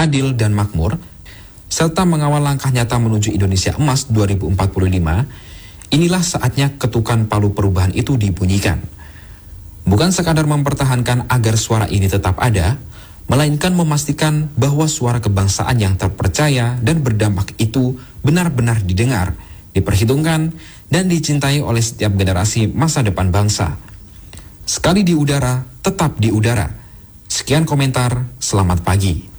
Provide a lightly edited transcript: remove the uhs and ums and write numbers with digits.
adil dan makmur, serta mengawal langkah nyata menuju Indonesia Emas 2045, inilah saatnya ketukan palu perubahan itu dibunyikan. Bukan sekadar mempertahankan agar suara ini tetap ada, melainkan memastikan bahwa suara kebangsaan yang terpercaya dan berdampak itu benar-benar didengar, diperhitungkan, dan dicintai oleh setiap generasi masa depan bangsa. Sekali di udara, tetap di udara. Sekian komentar, selamat pagi.